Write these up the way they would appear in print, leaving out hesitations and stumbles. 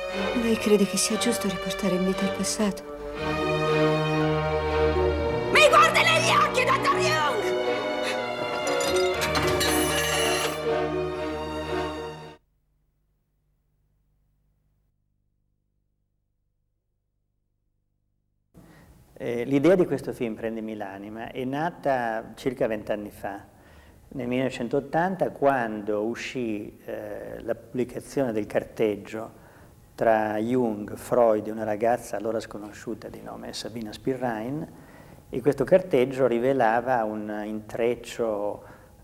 Lei crede che sia giusto riportare in vita il passato? Mi guardi negli occhi, dottor Jung! L'idea di questo film, Prendimi l'anima, è nata circa 20 anni fa, nel 1980, quando uscì la pubblicazione del carteggio tra Jung, Freud e una ragazza allora sconosciuta di nome Sabina Spirrain, e questo carteggio rivelava un intreccio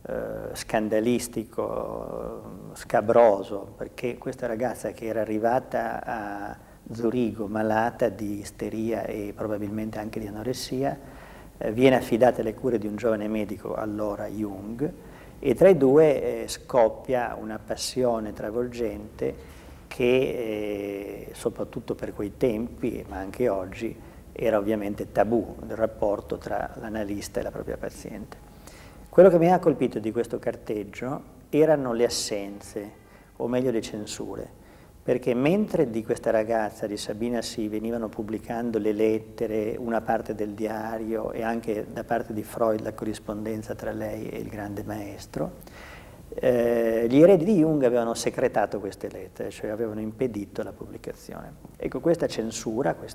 scandalistico, scabroso, perché questa ragazza, che era arrivata a Zurigo malata di isteria e probabilmente anche di anoressia, viene affidata alle cure di un giovane medico, allora Jung, e tra i due scoppia una passione travolgente che soprattutto per quei tempi, ma anche oggi, era ovviamente tabù, il rapporto tra l'analista e la propria paziente. Quello che mi ha colpito di questo carteggio erano le assenze, o meglio le censure, perché mentre di questa ragazza, di Sabina, si venivano pubblicando le lettere, una parte del diario e anche da parte di Freud la corrispondenza tra lei e il grande maestro, gli eredi di Jung avevano secretato queste lettere, cioè avevano impedito la pubblicazione. Ecco, questa censura,